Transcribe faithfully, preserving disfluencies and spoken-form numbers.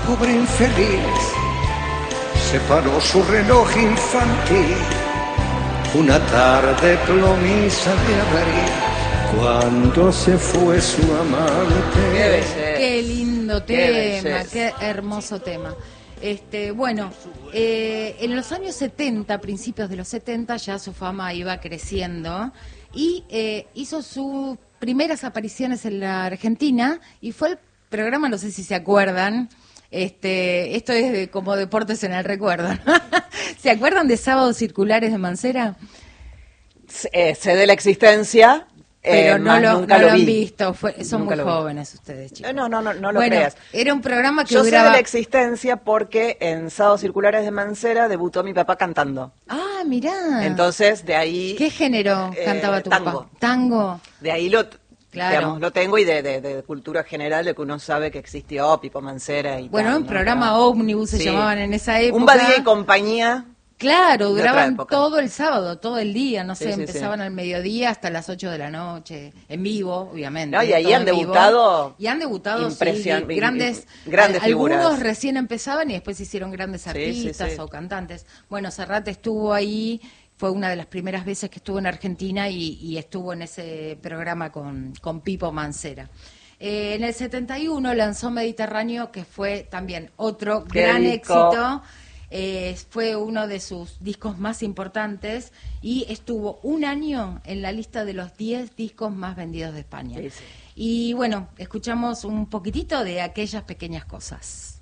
pobre infeliz se paró su reloj infantil una tarde plomiza de abril, cuando se fue su amante. Qué, qué lindo tema, qué, qué hermoso tema. Este, bueno, eh, en los años setenta, principios de los setenta, ya su fama iba creciendo y eh, hizo sus primeras apariciones en la Argentina y fue el programa, no sé si se acuerdan, este, esto es de, como Deportes en el Recuerdo. ¿Se acuerdan de Sábados Circulares de Mancera? Eh, sé de la existencia, pero eh, no lo, nunca no lo lo han vi. visto, fue, son Nunca muy lo vi. jóvenes ustedes, chicos. No, no, no, no lo bueno, creas. Era un programa que Yo duraba... sé de la existencia porque en Sábados Circulares de Mancera debutó mi papá cantando. Ah, mirá. Entonces, de ahí... ¿Qué género eh, cantaba tu tango. papá? Tango. De ahí lo, Claro. digamos, lo tengo y de, de, de cultura general de que uno sabe que existió Pipo Mancera y Bueno, tal, un ¿no? programa Pero- ómnibus se sí. llamaban en esa época. Un Badía y compañía. Claro, de otra duraban época. todo el sábado, todo el día, no Sí, sé, sí, empezaban sí. al mediodía hasta las ocho de la noche, en vivo, obviamente. No, y ahí todo han en vivo. debutado Y han debutado, sí, impresion- grandes, grandes eh, algunos figuras. recién empezaban y después hicieron grandes Sí, artistas sí, sí. o cantantes. Bueno, Serrat estuvo ahí, fue una de las primeras veces que estuvo en Argentina y, y estuvo en ese programa con, con Pipo Mancera. Eh, en el setenta y uno lanzó Mediterráneo, que fue también otro Qué gran disco. éxito. Eh, fue uno de sus discos más importantes y estuvo un año en la lista de los diez discos más vendidos de España. Sí, sí. Y bueno, escuchamos un poquitito de Aquellas Pequeñas Cosas.